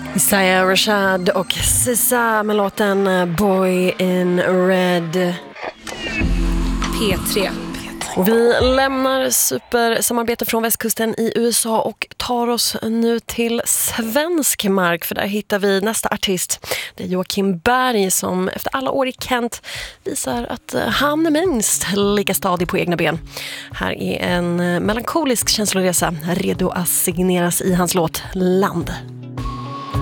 Isaiah Rashad och Sisa med låten Boy in Red. P3. Och vi lämnar supersamarbete från västkusten i USA och tar oss nu till svensk mark, för där hittar vi nästa artist. Det är Joakim Berg som efter alla år i Kent visar att han är minst lika stadig på egna ben. Här är en melankolisk känsloresa redo att signeras i hans låt Land.